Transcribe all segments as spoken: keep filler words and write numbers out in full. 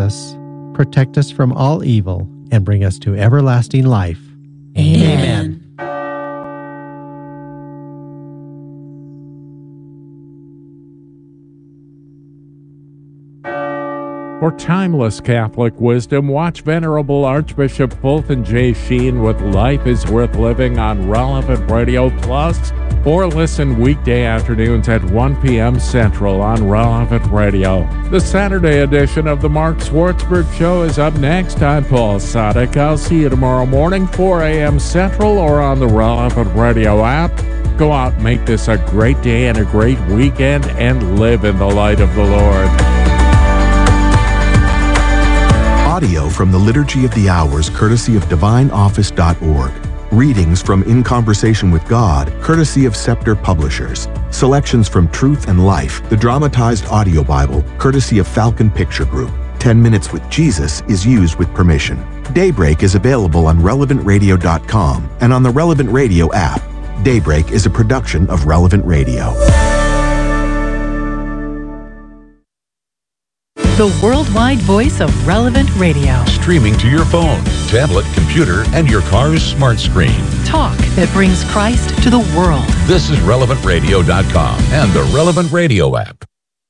us, protect us from all evil, and bring us to everlasting life. Amen. For timeless Catholic wisdom, watch Venerable Archbishop Fulton J. Sheen with Life is Worth Living on Relevant Radio Plus, or listen weekday afternoons at one p.m. Central on Relevant Radio. The Saturday edition of the Mark Schwartzberg Show is up next. I'm Paul Sadek. I'll see you tomorrow morning, four a.m. Central, or on the Relevant Radio app. Go out, make this a great day and a great weekend, and live in the light of the Lord. Audio from the Liturgy of the Hours, courtesy of divine office dot org. Readings from In Conversation with God, courtesy of Scepter Publishers. Selections from Truth and Life, the dramatized audio Bible, courtesy of Falcon Picture Group. Ten Minutes with Jesus is used with permission. Daybreak is available on relevant radio dot com and on the Relevant Radio app. Daybreak is a production of Relevant Radio. The worldwide voice of Relevant Radio. Streaming to your phone, tablet, computer, and your car's smart screen. Talk that brings Christ to the world. This is relevant radio dot com and the Relevant Radio app.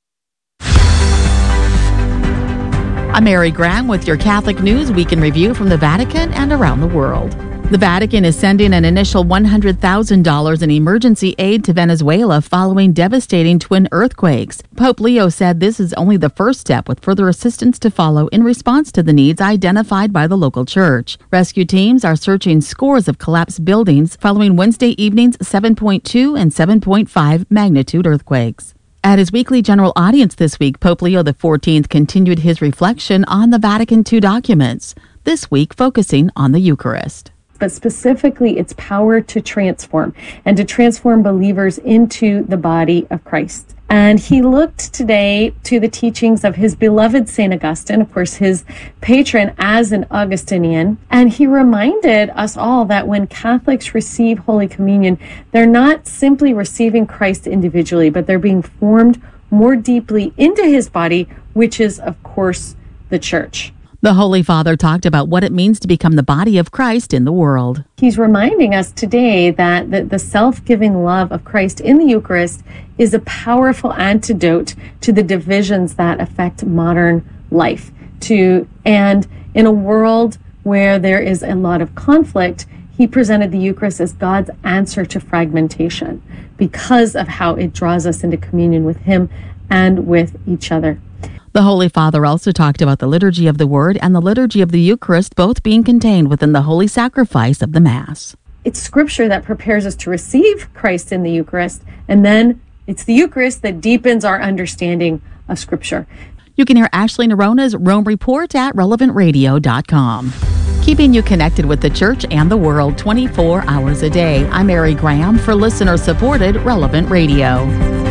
I'm Mary Graham with your Catholic News Week in Review from the Vatican and around the world. The Vatican is sending an initial one hundred thousand dollars in emergency aid to Venezuela following devastating twin earthquakes. Pope Leo said this is only the first step, with further assistance to follow in response to the needs identified by the local church. Rescue teams are searching scores of collapsed buildings following Wednesday evening's seven point two and seven point five magnitude earthquakes. At his weekly general audience this week, Pope Leo the fourteenth continued his reflection on the Vatican two documents, this week focusing on the Eucharist. But specifically its power to transform and to transform believers into the body of Christ. And he looked today to the teachings of his beloved Saint Augustine, of course, his patron as an Augustinian. And he reminded us all that when Catholics receive Holy Communion, they're not simply receiving Christ individually, but they're being formed more deeply into his body, which is, of course, the Church. The Holy Father talked about what it means to become the body of Christ in the world. He's reminding us today that the, the self-giving love of Christ in the Eucharist is a powerful antidote to the divisions that affect modern life. To and in a world where there is a lot of conflict, he presented the Eucharist as God's answer to fragmentation because of how it draws us into communion with him and with each other. The Holy Father also talked about the Liturgy of the Word and the Liturgy of the Eucharist, both being contained within the holy sacrifice of the Mass. It's Scripture that prepares us to receive Christ in the Eucharist, and then it's the Eucharist that deepens our understanding of Scripture. You can hear Ashley Nerona's Rome Report at relevant radio dot com. Keeping you connected with the Church and the world twenty-four hours a day. I'm Mary Graham for listener-supported Relevant Radio.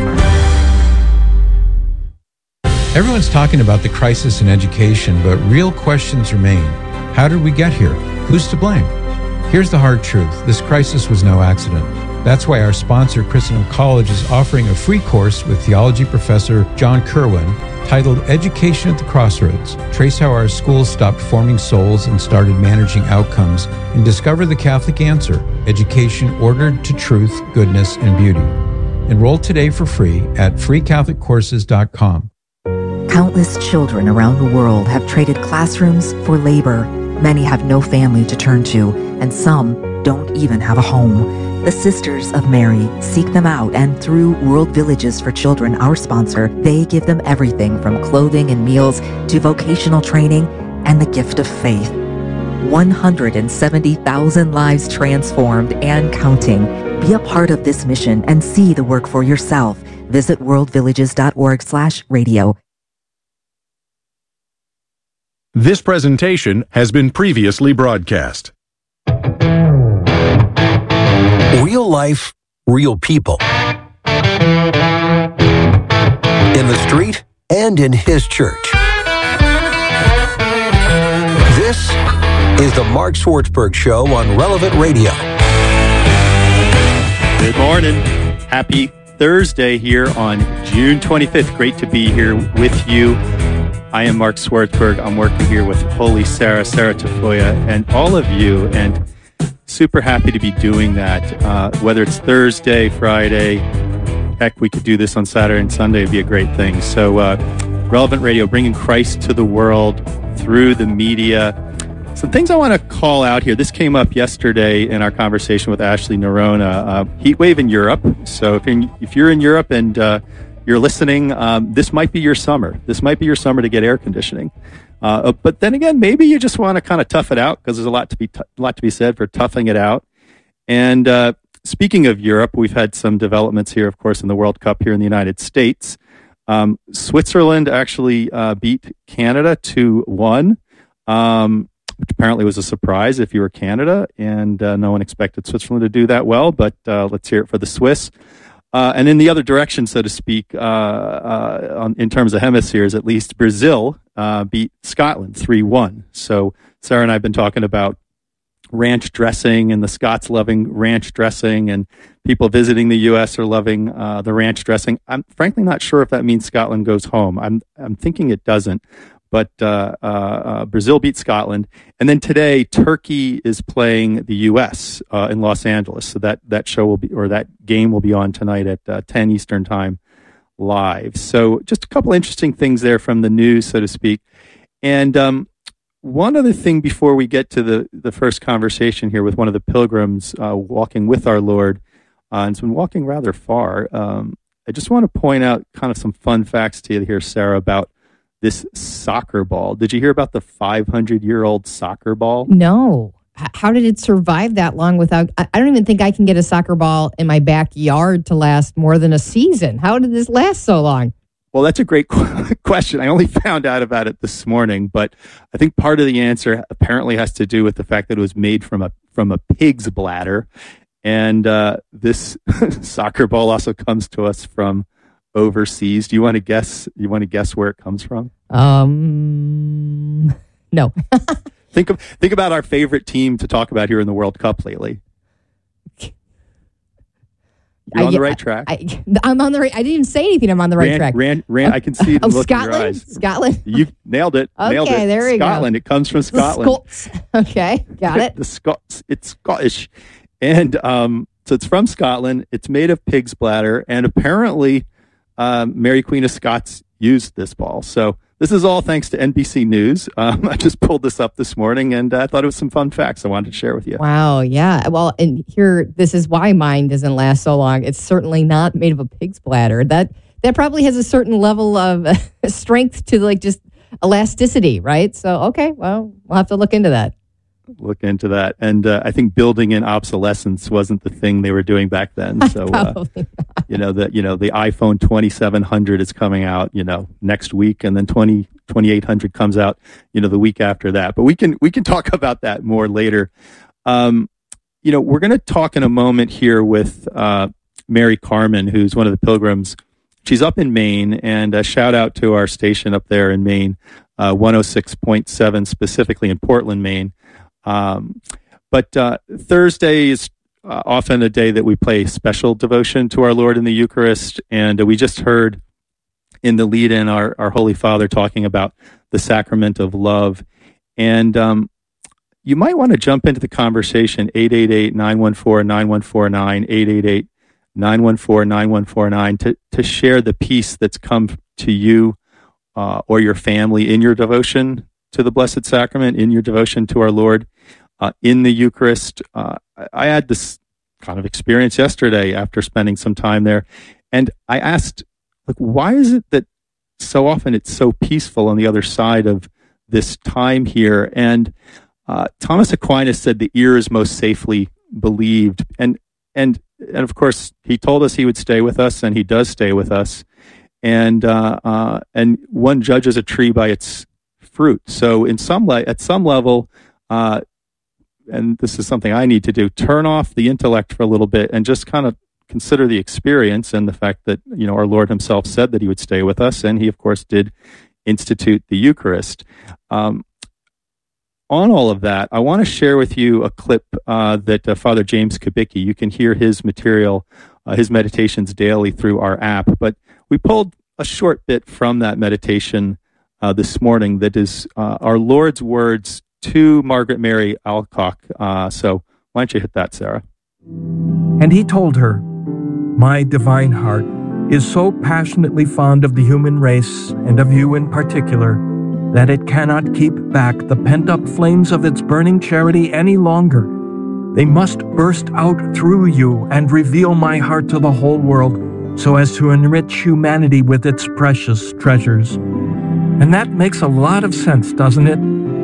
Everyone's talking about the crisis in education, but real questions remain. How did we get here? Who's to blame? Here's the hard truth. This crisis was no accident. That's why our sponsor, Christendom College, is offering a free course with theology professor John Kerwin titled Education at the Crossroads. Trace how our schools stopped forming souls and started managing outcomes, and discover the Catholic answer, education ordered to truth, goodness, and beauty. Enroll today for free at free catholic courses dot com. Countless children around the world have traded classrooms for labor. Many have no family to turn to, and some don't even have a home. The Sisters of Mary seek them out, and through World Villages for Children, our sponsor, they give them everything from clothing and meals to vocational training and the gift of faith. one hundred seventy thousand lives transformed and counting. Be a part of this mission and see the work for yourself. Visit world villages dot org slash radio. This presentation has been previously broadcast. Real life, real people. In the street and in his church. This is the Mark Schwartzberg Show on Relevant Radio. Good morning. Happy Thursday here on June twenty-fifth. Great to be here with you. I am Mark Swartzberg. I'm working here with Holy Sarah, Sarah Tafoya, and all of you, and super happy to be doing that. Uh, whether it's Thursday, Friday, heck, we could do this on Saturday and Sunday. It'd be a great thing. So, uh, Relevant Radio, bringing Christ to the world through the media. Some things I want to call out here. This came up yesterday in our conversation with Ashley Nerona. Uh, heat wave in Europe. So if, in, if you're in Europe and uh, you're listening, um, this might be your summer. This might be your summer to get air conditioning. Uh, but then again, maybe you just want to kind of tough it out, because there's a lot to be t- a lot to be said for toughing it out. And uh, speaking of Europe, we've had some developments here, of course, in the World Cup here in the United States. Um, Switzerland actually uh, beat Canada two one. Um, which apparently was a surprise if you were Canada, and uh, no one expected Switzerland to do that well, but uh, let's hear it for the Swiss. Uh, and in the other direction, so to speak, uh, uh, on, in terms of hemispheres at least, Brazil uh, beat Scotland three one. So Sarah and I have been talking about ranch dressing, and the Scots loving ranch dressing, and people visiting the U S are loving uh, the ranch dressing. I'm frankly not sure if that means Scotland goes home. I'm I'm thinking it doesn't. But uh, uh, uh, Brazil beat Scotland, and then today Turkey is playing the U S uh, in Los Angeles. So that that show will be, or that game will be on tonight at uh, ten Eastern time, live. So just a couple interesting things there from the news, so to speak. And um, one other thing before we get to the the first conversation here with one of the pilgrims uh, walking with our Lord, uh, and has been walking rather far. Um, I just want to point out kind of some fun facts to you here, Sarah, about this soccer ball. Did you hear about the five hundred year old soccer ball? No. H- how did it survive that long without... I, I don't even think I can get a soccer ball in my backyard to last more than a season. How did this last so long? Well, that's a great qu- question. I only found out about it this morning, but I think part of the answer apparently has to do with the fact that it was made from a from a pig's bladder. And uh, this soccer ball also comes to us from overseas. Do you want to guess? You want to guess where it comes from? Um, no. think of think about our favorite team to talk about here in the World Cup lately. You're I, on the right track. I, I'm on the right. I didn't even say anything. I'm on the right Ran, track. Ran, ran, I can see the oh, look Scotland? in your eyes. Scotland. You nailed it. Okay, nailed it. there we go. Scotland. It comes from Scotland. The Scots. Okay, got it. the Scots. It's Scottish, and um, so it's from Scotland. It's made of pig's bladder, and apparently, um, Mary Queen of Scots used this ball. So this is all thanks to N B C News. Um, I just pulled this up this morning, and I uh, thought it was some fun facts I wanted to share with you. Wow, yeah. Well, and here, this is why mine doesn't last so long. It's certainly not made of a pig's bladder. That that probably has a certain level of uh, strength to like just elasticity, right? So, okay, well, we'll have to look into that. Look into that. And uh, I think building in obsolescence wasn't the thing they were doing back then. So, uh, you know, the, you know, the iPhone twenty-seven hundred is coming out, you know, next week, and then twenty, twenty-eight hundred comes out, you know, the week after that. But we can, we can talk about that more later. Um, you know, we're going to talk in a moment here with uh, Mary Carmen, who's one of the pilgrims. She's up in Maine, and a shout out to our station up there in Maine, uh, one oh six point seven, specifically in Portland, Maine. Um, but uh, Thursday is uh, often a day that we play special devotion to our Lord in the Eucharist, and uh, we just heard in the lead-in our, our Holy Father talking about the sacrament of love. And um, you might want to jump into the conversation, eight eight eight, nine one four, nine one four nine, eight eight eight, nine one four, nine one four nine, to, to share the peace that's come to you uh, or your family in your devotion to the Blessed Sacrament, in your devotion to our Lord uh, in the Eucharist. Uh, I had this kind of experience yesterday after spending some time there, and I asked, like, why is it that so often it's so peaceful on the other side of this time here? And uh, Thomas Aquinas said the ear is most safely believed, and and and of course he told us he would stay with us, and he does stay with us. And uh, uh, and one judges a tree by its fruit. So in some le- at some level, uh, and this is something I need to do, turn off the intellect for a little bit and just kind of consider the experience and the fact that, you know, our Lord himself said that he would stay with us, and he, of course, did institute the Eucharist. Um, on all of that, I want to share with you a clip uh, that uh, Father James Kubicki, you can hear his material, uh, his meditations daily through our app, but we pulled a short bit from that meditation uh, this morning that is uh, our Lord's words to Margaret Mary Alacoque. Uh, so why don't you hit that, Sarah? And he told her, "My divine heart is so passionately fond of the human race, and of you in particular, that it cannot keep back the pent-up flames of its burning charity any longer. They must burst out through you and reveal my heart to the whole world, so as to enrich humanity with its precious treasures." And that makes a lot of sense, doesn't it?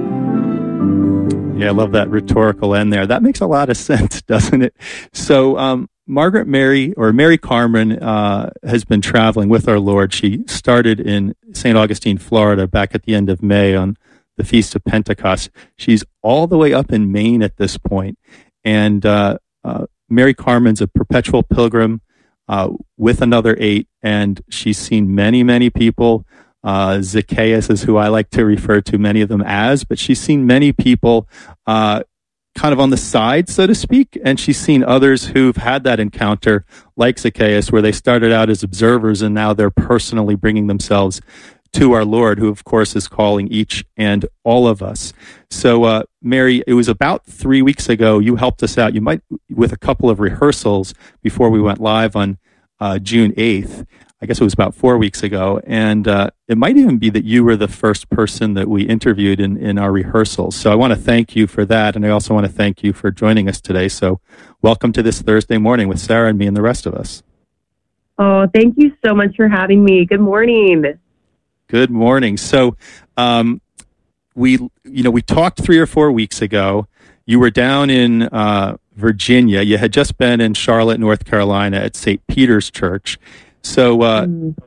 Yeah, I love that rhetorical end there. That makes a lot of sense, doesn't it? So, um, Margaret Mary, or Mary Carmen, uh, has been traveling with our Lord. She started in Saint Augustine, Florida, back at the end of May on the Feast of Pentecost. She's all the way up in Maine at this point. And uh, uh, Mary Carmen's a perpetual pilgrim uh, with another eight, and she's seen many, many people. Uh, Zacchaeus is who I like to refer to many of them as, but she's seen many people uh, kind of on the side, so to speak, and she's seen others who've had that encounter, like Zacchaeus, where they started out as observers and now they're personally bringing themselves to our Lord, who of course is calling each and all of us. So, uh, Mary, it was about three weeks ago, you helped us out. You might, with a couple of rehearsals before we went live on uh, June eighth. I guess it was about four weeks ago, and uh, it might even be that you were the first person that we interviewed in, in our rehearsals. So I want to thank you for that, and I also want to thank you for joining us today. So welcome to this Thursday morning with Sarah and me and the rest of us. Oh, thank you so much for having me. Good morning. Good morning. So um, we, you know, we talked three or four weeks ago. You were down in uh, Virginia. You had just been in Charlotte, North Carolina at Saint Peter's Church. So uh, mm.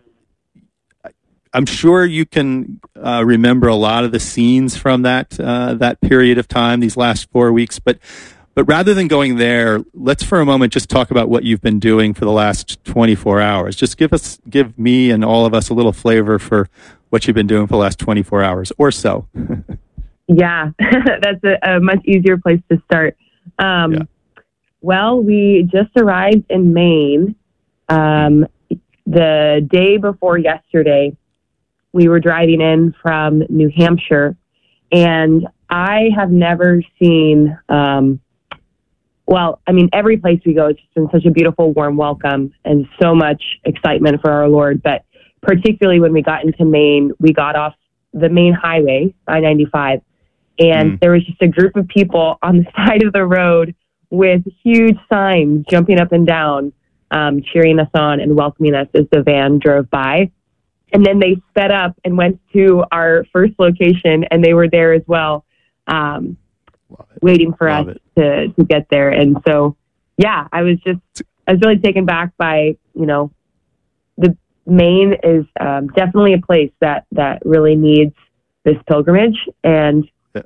I'm sure you can uh, remember a lot of the scenes from that uh, that period of time, these last four weeks. But but rather than going there, let's for a moment just talk about what you've been doing for the last twenty-four hours. Just give us, give me and all of us a little flavor for what you've been doing for the last twenty-four hours or so. Yeah, that's a, a much easier place to start. Um, yeah. Well, we just arrived in Maine. Um, The day before yesterday, we were driving in from New Hampshire, and I have never seen, um, well, I mean, every place we go, it's just been such a beautiful, warm welcome and so much excitement for our Lord. But particularly when we got into Maine, we got off the main highway, I ninety-five, and mm. there was just a group of people on the side of the road with huge signs jumping up and down, Um, cheering us on and welcoming us as the van drove by. And then they sped up and went to our first location, and they were there as well, um, waiting for Love us to, to get there. And so, yeah, I was just, I was really taken back by, you know, the Maine is um, definitely a place that, that really needs this pilgrimage. And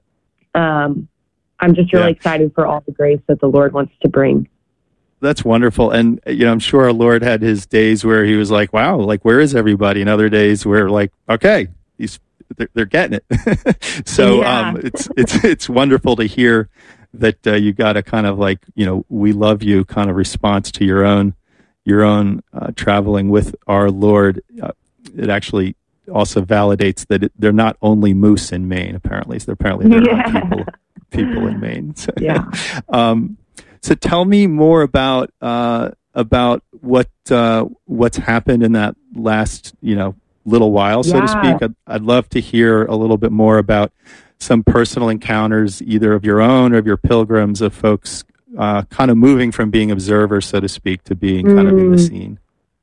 um, I'm just really yeah. excited for all the grace that the Lord wants to bring. That's wonderful. And, you know, I'm sure our Lord had his days where he was like, wow, like, where is everybody? And other days where like, okay, he's, they're, they're getting it. so yeah. um, it's, it's, it's wonderful to hear that uh, you got a kind of like, you know, we love you kind of response to your own, your own uh, traveling with our Lord. Uh, it actually also validates that it, they're not only moose in Maine, apparently. So apparently there yeah. are people, people in Maine. So, yeah. um, So tell me more about uh, about what uh, what's happened in that last you know little while, so yeah. to speak. I'd, I'd love to hear a little bit more about some personal encounters, either of your own or of your pilgrims, of folks uh, kind of moving from being observers, so to speak, to being kind mm. of in the scene.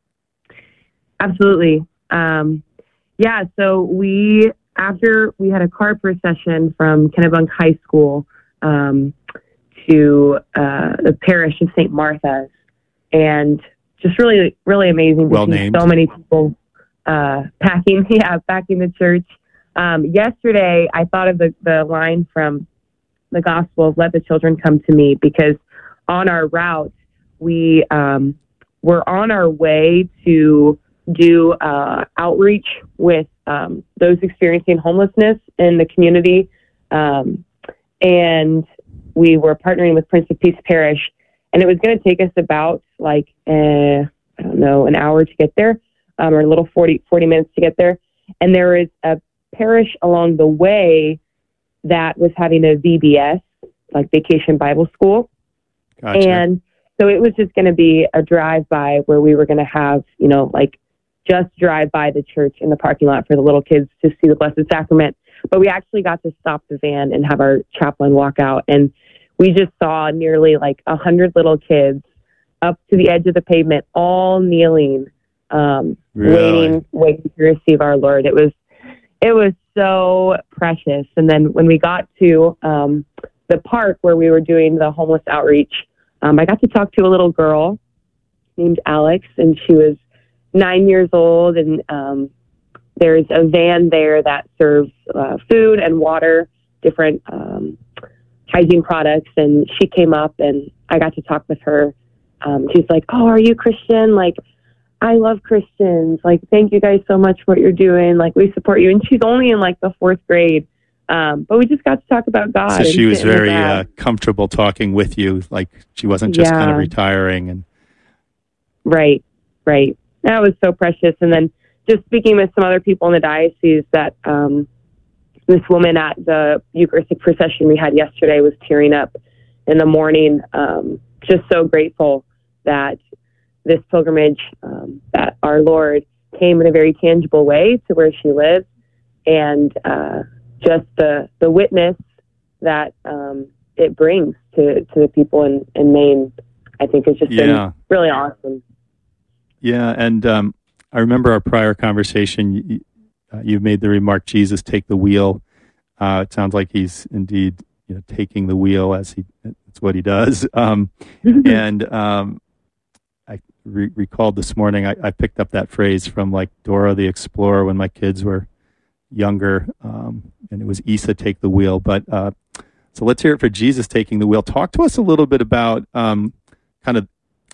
Absolutely. Um, yeah. So we after we had a car procession from Kennebunk High School. Um, to uh, the parish of Saint Martha's, and just really, really amazing to well see named. so many people uh, packing, yeah, packing the church. Um, yesterday, I thought of the, the line from the Gospel of "Let the children come to me," because on our route, we um, were on our way to do uh, outreach with um, those experiencing homelessness in the community, um, and we were partnering with Prince of Peace Parish, and it was going to take us about like, uh, I don't know, an hour to get there, um, or a little forty, forty minutes to get there. And there is a parish along the way that was having a V B S, like Vacation Bible School. Gotcha. And so it was just going to be a drive-by where we were going to have, you know, like just drive by the church in the parking lot for the little kids to see the Blessed Sacrament. But we actually got to stop the van and have our chaplain walk out. And we just saw nearly like a hundred little kids up to the edge of the pavement, all kneeling, um, Really? waiting, waiting to receive our Lord. It was, it was so precious. And then when we got to um, the park where we were doing the homeless outreach, um, I got to talk to a little girl named Alex, and she was nine years old. And um, there's a van there that serves uh, food and water, different um, hygiene products. And she came up, and I got to talk with her. Um, she's like, "Oh, are you Christian? Like, I love Christians. Like, thank you guys so much for what you're doing. Like, we support you." And she's only in like the fourth grade. Um, but we just got to talk about God. So she and was sit in the very grass. uh, comfortable talking with you. Like she wasn't just kind of Yeah. retiring. And Right, right. That was so precious. And then just speaking with some other people in the diocese, that um, this woman at the Eucharistic procession we had yesterday was tearing up in the morning, um, just so grateful that this pilgrimage, um, that our Lord came in a very tangible way to where she lives, and uh, just the the witness that um, it brings to, to the people in, in Maine, I think has just Yeah. been really awesome. yeah, and um, I remember our prior conversation. You, uh, you made the remark, "Jesus, take the wheel." Uh, it sounds like he's indeed, you know, taking the wheel as he. That's what he does. Um, and um, I re- recalled this morning. I, I picked up that phrase from like Dora the Explorer when my kids were younger, um, and it was Isa, take the wheel. But uh, so let's hear it for Jesus taking the wheel. Talk to us a little bit about um, kind of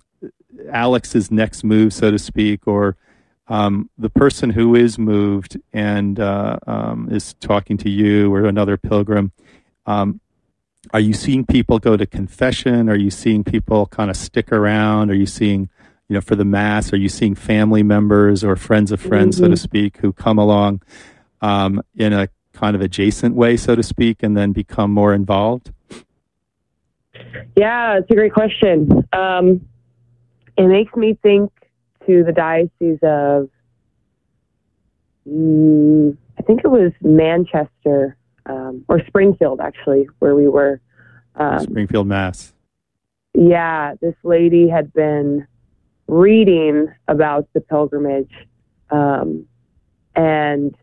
Alex's next move, so to speak, or um, the person who is moved and uh, um, is talking to you or another pilgrim. Um, are you seeing people go to confession? Are you seeing people kind of stick around? Are you seeing, you know, for the Mass, are you seeing family members or friends of friends, Mm-hmm. so to speak, who come along um, in a kind of adjacent way, so to speak, and then become more involved? Yeah, it's a great question. Um, it makes me think to the diocese of, mm, I think it was Manchester, um, or Springfield, actually, where we were. Um, Springfield, Mass. Yeah, this lady had been reading about the pilgrimage, um, and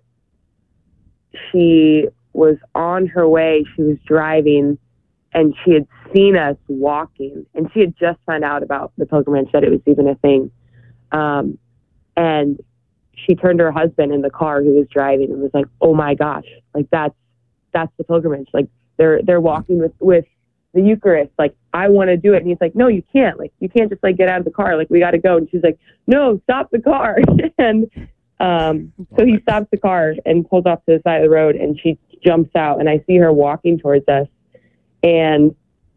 she was on her way. She was driving, and she had seen us walking, and she had just found out about the pilgrimage, that it was even a thing. Um, and she turned to her husband in the car who was driving and was like, "Oh my gosh, like that's that's the pilgrimage. Like they're they're walking with with the Eucharist. Like I want to do it." And he's like, "No, you can't. Like you can't just like get out of the car. Like we got to go." And she's like, "No, stop the car." and um, so he stops the car and pulls off to the side of the road, and she jumps out, and I see her walking towards us. And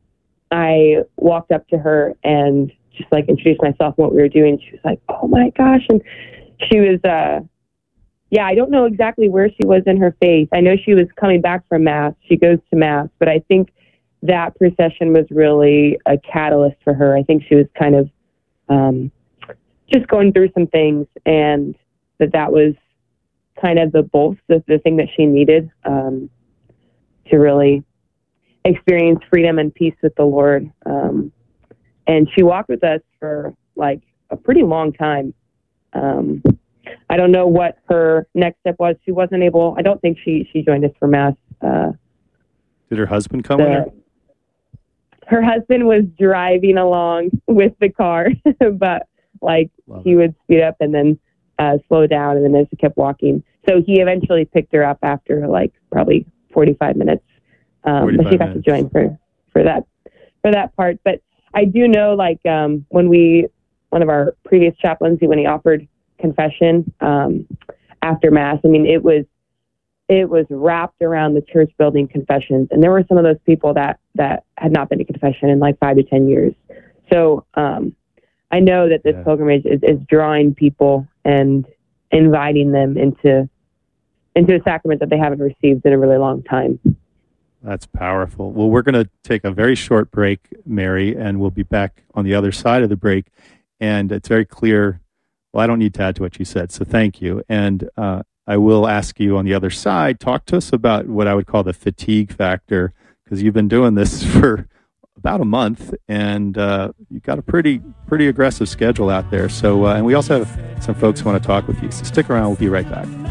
I walked up to her and just like introduced myself and what we were doing. She was like, "Oh my gosh." And she was, uh, yeah, I don't know exactly where she was in her faith. I know she was coming back from Mass. She goes to Mass, but I think that procession was really a catalyst for her. I think she was kind of um, just going through some things, and that that was kind of the both the, the thing that she needed um, to really experience freedom and peace with the Lord. Um, and she walked with us for like a pretty long time. Um, I don't know what her next step was. She wasn't able, I don't think she, she joined us for Mass. Uh, Did her husband come the, with her? Her husband was driving along with the car, but like Love he would speed up and then uh, slow down, and then as he kept walking. So he eventually picked her up after like probably forty-five minutes. Um, but she got minutes. to join for, for that, for that part. But I do know, like, um, when we, one of our previous chaplains, when he offered confession, um, after Mass, I mean, it was, it was wrapped around the church building confessions. And there were some of those people that, that had not been to confession in like five to ten years. So, um, I know that this Yeah. pilgrimage is, is drawing people and inviting them into, into a sacrament that they haven't received in a really long time. That's powerful. Well, we're going to take a very short break, Mary, and we'll be back on the other side of the break. And it's very clear. Well, I don't need to add to what you said, so thank you. And uh, I will ask you on the other side, talk to us about what I would call the fatigue factor, because you've been doing this for about a month, and uh, you've got a pretty pretty aggressive schedule out there. So, uh, and we also have some folks who want to talk with you. So stick around. We'll be right back.